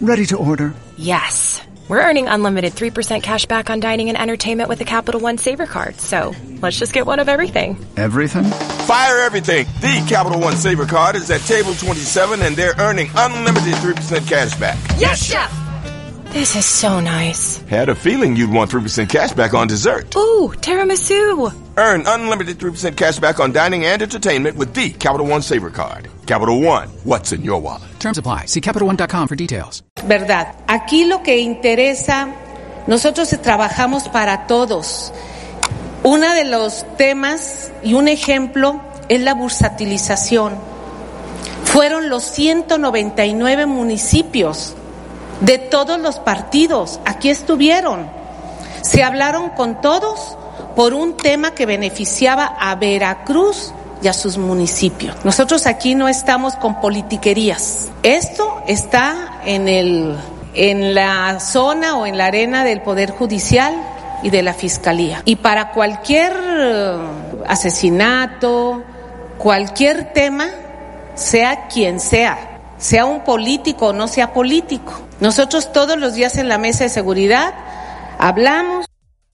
Ready to order. Yes. We're earning unlimited 3% cash back on dining and entertainment with the Capital One Saver Card, so let's just get one of everything. Everything? Fire everything! The Capital One Saver Card is at table 27 and they're earning unlimited 3% cash back. Yes, Chef! This is so nice. Had a feeling you'd want 3% cash back on dessert. Ooh, tiramisu! Earn unlimited 3% cash back on dining and entertainment with the Capital One Saver Card. Capital One, what's in your wallet? Terms apply. See CapitalOne.com for details. Verdad. Aquí lo que interesa, nosotros trabajamos para todos. Uno de los temas y un ejemplo es la bursatilización. Fueron los 199 municipios de todos los partidos. Aquí estuvieron. Se hablaron con todos por un tema que beneficiaba a Veracruz y a sus municipios. Nosotros aquí no estamos con politiquerías. Esto está en la zona o en la arena del Poder Judicial y de la Fiscalía. Y para cualquier asesinato, cualquier tema, sea quien sea un político o no sea político, nosotros todos los días en la mesa de seguridad hablamos.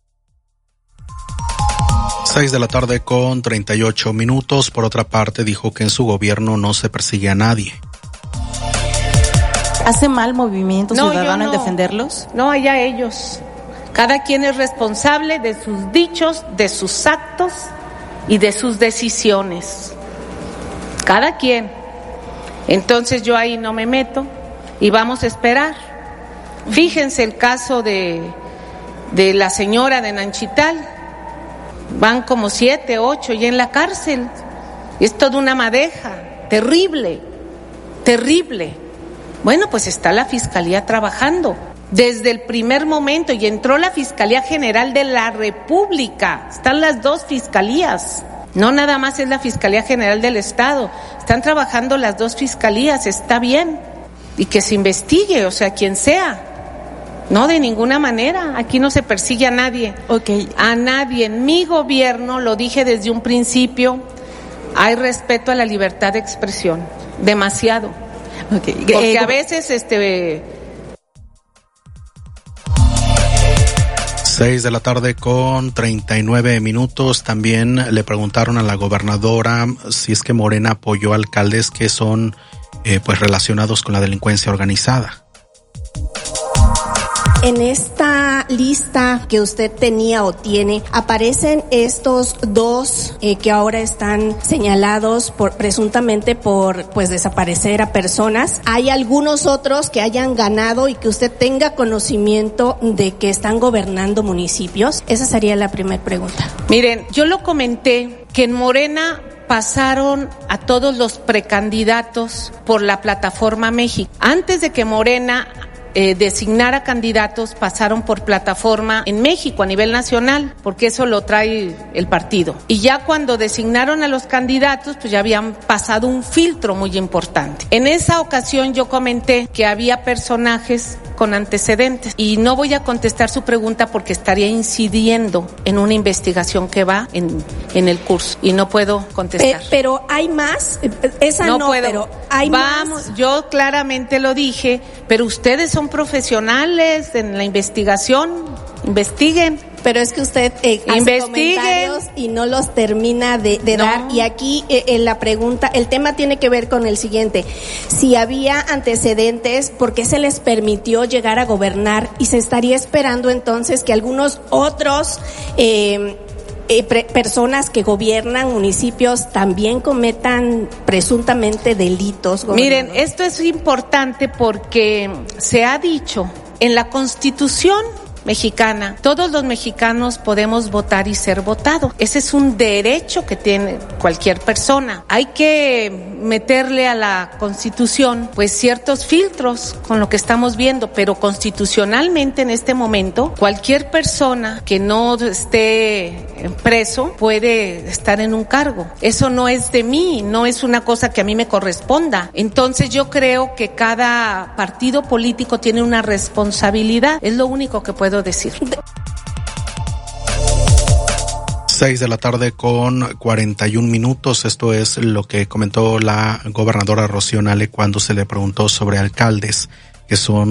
6 de la tarde con 38 minutos. Por otra parte, dijo que en su gobierno no se persigue a nadie. ¿Hace mal Movimiento Ciudadano en defenderlos? No, allá ellos. Cada quien es responsable de sus dichos, de sus actos y de sus decisiones. Cada quien. Entonces yo ahí no me meto y vamos a esperar. Fíjense el caso de la señora de Nanchital. Van como 7, 8 ya en la cárcel. Es toda una madeja, terrible, terrible. Bueno, pues está la Fiscalía trabajando desde el primer momento y entró la Fiscalía General de la República. Están las dos fiscalías, no nada más es la Fiscalía General del Estado. Están trabajando las dos fiscalías, está bien. Y que se investigue, o sea, quien sea. No, de ninguna manera. Aquí no se persigue a nadie. Okay. A nadie. En mi gobierno, lo dije desde un principio, hay respeto a la libertad de expresión. Demasiado. Okay. Porque a veces 6 de la tarde con 39 minutos. También le preguntaron a la gobernadora si es que Morena apoyó a alcaldes que son pues relacionados con la delincuencia organizada. En esta lista que usted tenía o tiene, aparecen estos dos que ahora están señalados presuntamente por desaparecer a personas. ¿Hay algunos otros que hayan ganado y que usted tenga conocimiento de que están gobernando municipios? Esa sería la primera pregunta. Miren, yo lo comenté que en Morena pasaron a todos los precandidatos por la Plataforma México. Antes de que Morena designara candidatos, pasaron por plataforma en México a nivel nacional, porque eso lo trae el partido. Y ya cuando designaron a los candidatos, pues ya habían pasado un filtro muy importante. En esa ocasión yo comenté que había personajes con antecedentes y no voy a contestar su pregunta porque estaría incidiendo en una investigación que va en el curso y no puedo contestar. Pero hay más, esa no puedo. Pero hay más. Yo claramente lo dije, pero ustedes son profesionales en la investigación, investiguen. Pero es que usted hace comentarios y no los termina de dar. Y aquí la pregunta, el tema tiene que ver con el siguiente. Si había antecedentes, ¿por qué se les permitió llegar a gobernar? Y se estaría esperando entonces que algunos otros personas que gobiernan municipios también cometan presuntamente delitos. Miren, esto es importante porque se ha dicho en la Constitución mexicana, todos los mexicanos podemos votar y ser votados. Ese es un derecho que tiene cualquier persona. Hay que meterle a la Constitución pues ciertos filtros con lo que estamos viendo, pero constitucionalmente en este momento cualquier persona que no esté preso puede estar en un cargo. Eso no es de mí, no es una cosa que a mí me corresponda. Entonces yo creo que cada partido político tiene una responsabilidad. Es lo único que puedo decir. 6 de la tarde con 41 minutos. Esto es lo que comentó la gobernadora Rocío Nale cuando se le preguntó sobre alcaldes que son